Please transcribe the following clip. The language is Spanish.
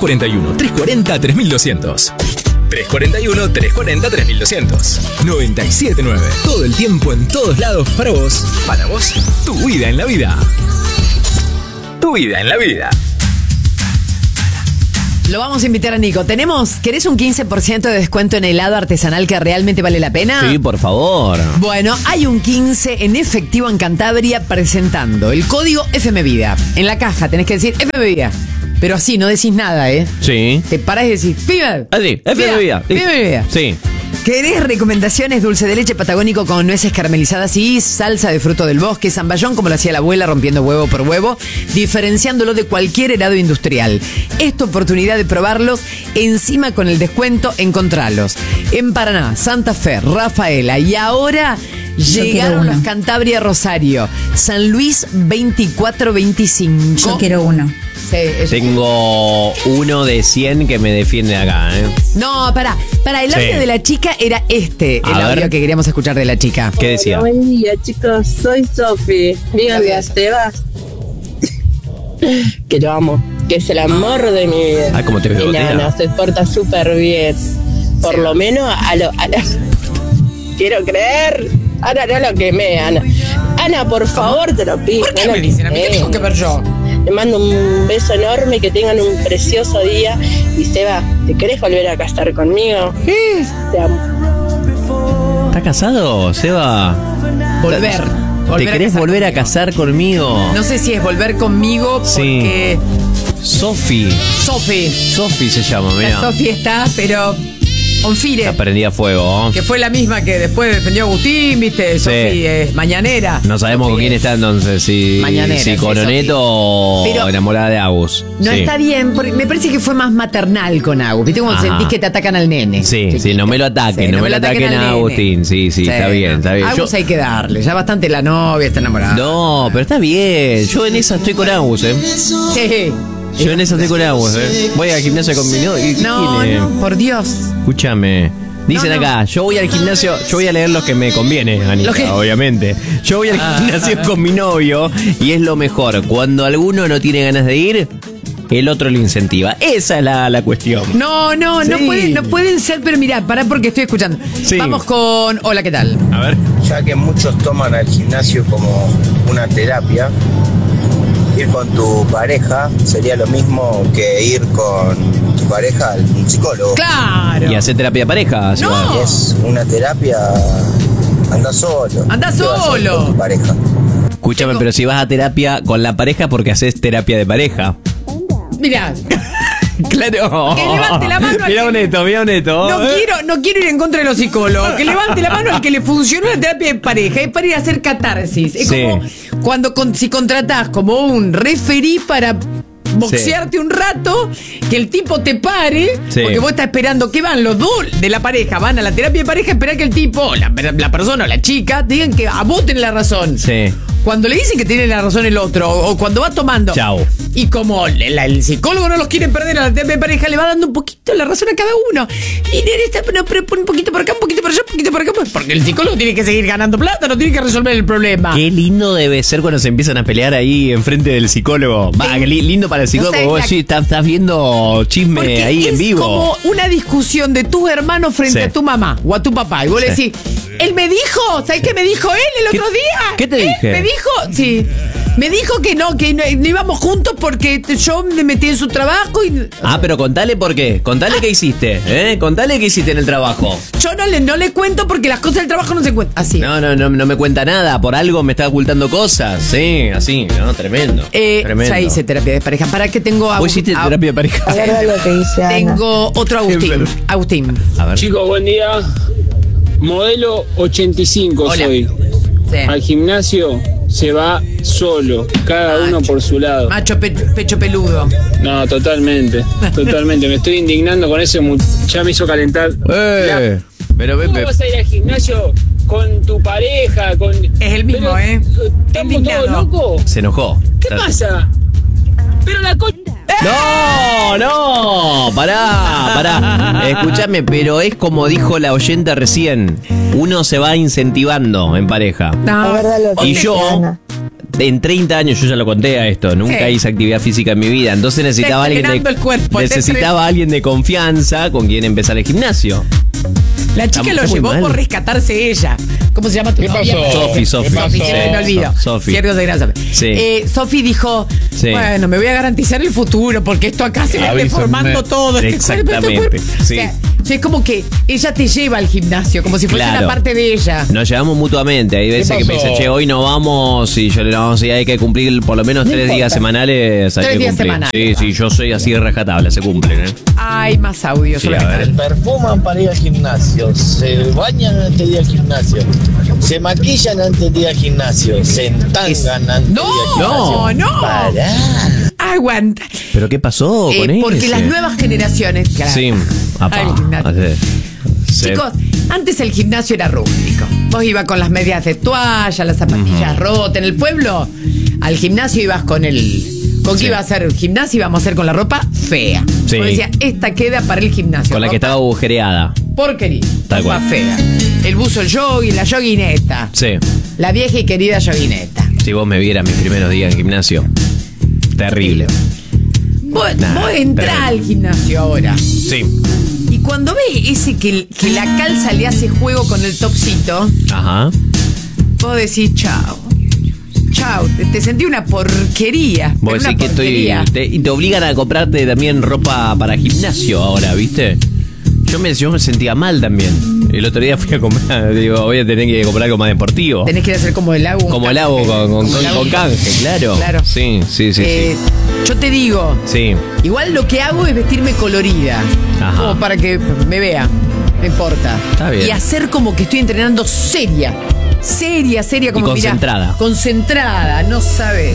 341-340-3200. 341-340-3200. 97.9. Todo el tiempo, en todos lados, para vos. Para vos, tu vida en la vida. Tu vida en la vida. Lo vamos a invitar a Nico. ¿Querés un 15% de descuento en helado artesanal que realmente vale la pena? Sí, por favor. Bueno, hay un 15 en efectivo en Cantabria presentando el código FMVida. En la caja tenés que decir FMVida. Pero así, no decís nada, ¿eh? Sí. Te parás y decís, ¡Viva! Así, FMVida. FMVida. Sí. ¿Querés recomendaciones? Dulce de leche patagónico con nueces caramelizadas y salsa de fruto del bosque, zamballón como lo hacía la abuela, rompiendo huevo por huevo, diferenciándolo de cualquier helado industrial. Es tu oportunidad de probarlos. Encima con el descuento, encontralos en Paraná, Santa Fe, Rafaela y ahora llegaron los Cantabria Rosario, San Luis 24-25. Yo quiero uno. Sí, tengo uno de 100 que me defiende acá, ¿eh? No, para el audio de la chica era el audio que queríamos escuchar de la chica. ¿Qué decía? Hola, buen día, chicos, soy Sofi. Díganle a Sebas que lo amo, que es el amor de mi vida. Ay, cómo te veo. Y Ana se porta súper bien. Por lo menos a lo quiero creer. Ana, no lo quemé, Ana. Ana, por favor, te lo pido. ¿Por qué me dicen a mí? ¿Qué tengo que ver yo? Le mando un beso enorme, que tengan un precioso día. Y Seba, ¿te querés volver a casar conmigo? ¿Qué? Te amo. ¿Estás casado, Seba? Volver ¿Te querés volver a casar conmigo? No sé si es volver conmigo porque... Sofi se llama, mirá. La Sofi está, pero... on fire. Está prendida a fuego. Que fue la misma que después defendió a Agustín, ¿viste? Sofi es mañanera. No sabemos con quién está entonces, si con Oneto o enamorada de Agus. No está bien, porque me parece que fue más maternal con Agus. ¿Viste cómo sentís que te atacan al nene? Sí, no me lo ataquen, no me lo ataquen a Agustín. Sí, está bien. Agus hay que darle, ya bastante la novia está enamorada. No, pero está bien. Yo en esa estoy con Agus, Sí. Yo en esa estoy con Agus, Voy al gimnasio con mi novio. No, por Dios. Escúchame. Dicen acá, yo voy al gimnasio, yo voy a leer los que me conviene, Anita, obviamente. Yo voy al gimnasio con mi novio y es lo mejor. Cuando alguno no tiene ganas de ir, el otro lo incentiva. Esa es la cuestión. No pueden ser, pero mirá, pará porque estoy escuchando. Sí. Vamos con... Hola, ¿qué tal? A ver. Ya que muchos toman al gimnasio como una terapia, ir con tu pareja sería lo mismo que ir con tu pareja al psicólogo. ¡Claro! Y hacer terapia de pareja. No. Y es una terapia, anda solo. ¡Anda solo! Con tu pareja. Escúchame, pero si vas a terapia con la pareja, porque haces terapia de pareja. Mirá. Claro. Que levante la mano. Mira honesto. No quiero ir en contra de los psicólogos. Que levante la mano al que le funcionó la terapia de pareja. Es para ir a hacer catarsis. Es como cuando si contratás como un referí para boxearte un rato, que el tipo te pare, porque vos estás esperando que van los dos de la pareja, van a la terapia de pareja, esperar que el tipo, la persona o la chica, digan que a vos tenés la razón. Sí. Cuando le dicen que tiene la razón el otro, o cuando va tomando. Chau. Y como el psicólogo no los quiere perder a la terapia de pareja, le va dando un poquito la razón a cada uno. Y pero un poquito por acá, un poquito por allá, un poquito por acá. Porque el psicólogo tiene que seguir ganando plata, no tiene que resolver el problema. Qué lindo debe ser cuando se empiezan a pelear ahí enfrente del psicólogo. Qué lindo para el psicólogo. No vos estás viendo chisme ahí en vivo. Es como una discusión de tus hermanos frente a tu mamá o a tu papá. Y vos le decís, él me dijo, ¿sabes qué me dijo él el otro día? ¿Qué te dije? Me dijo, me dijo que no íbamos juntos porque yo me metí en su trabajo y... pero contale por qué. Contale qué hiciste, Contale qué hiciste en el trabajo. Yo no le cuento porque las cosas del trabajo no se cuentan. Así. No me cuenta nada. Por algo me está ocultando cosas. Sí, así, ¿no? Tremendo. Tremendo. Ya hice terapia de pareja. ¿Para qué tengo ¿Vos hiciste terapia de pareja? A ver lo que dice Ana. Tengo otro Agustín. A ver. Chicos, buen día. Modelo 85 Hola. soy. Al gimnasio se va solo, cada uno por su lado. Macho pecho peludo. No, totalmente. Me estoy indignando con ese ya me hizo calentar. ¿Cómo vas a ir al gimnasio con tu pareja? Es el mismo, ¿Estamos todos locos? Se enojó. ¿Qué pasa? Pero la No, pará. Escúchame, pero es como dijo la oyente recién. Uno se va incentivando en pareja. No. La verdad lo que Y dice yo Ana. en 30 años, yo ya lo conté a esto, nunca hice actividad física en mi vida, entonces necesitaba alguien de confianza con quien empezar el gimnasio. La chica lo llevó por rescatarse ella. ¿Cómo se llama tu novia? Sofi. Me olvido. Sofi. Sofi dijo, bueno, me voy a garantizar el futuro porque esto acá se va deformando todo. Exactamente. Sí. O sea, es como que ella te lleva al gimnasio, como si fuese una parte de ella. Nos llevamos mutuamente. Hay veces que me dice, che, hoy no vamos. Y yo le digo, sí, hay que cumplir por lo menos 3 días semanales. 3 días semanales. Sí, yo soy así rescatable, se cumplen. Hay más audios. Sí, Se perfuman para ir al gimnasio, se bañan antes de ir al gimnasio, se maquillan antes de ir al gimnasio, se entangan antes de ir al gimnasio. No. Pará. Aguanta. ¿Pero qué pasó con eso? Porque las nuevas generaciones, claro. Sí, Chicos, antes el gimnasio era rústico. Vos ibas con las medias de toalla, las zapatillas rotas. En el pueblo, al gimnasio ibas con ¿con qué iba a hacer el gimnasio? Íbamos a hacer con la ropa fea. Sí. Vos decía, esta queda para el gimnasio. Con la que estaba agujereada. Porquería. Tal ropa cual. fea. El buzo, el jogging, la joguineta. Sí. La vieja y querida joguineta. Si vos me vieras mis primeros días en gimnasio. Terrible. Vos entrás al gimnasio ahora. Sí. Y cuando ves ese que la calza le hace juego con el topsito, Ajá. vos decís chao. Chao, te sentí una porquería. Vos decís que te obligan a comprarte también ropa para gimnasio ahora, ¿viste? Yo me sentía mal también. El otro día fui a comprar, digo, voy a tener que comprar algo más deportivo. Tenés que hacer como el agua. Como el agua con canje, claro. Sí. Yo te digo, sí. Igual lo que hago es vestirme colorida. Ajá. Como para que me vea. No importa. Está bien. Y hacer como que estoy entrenando seria. Seria, como y concentrada. Concentrada, no sabes.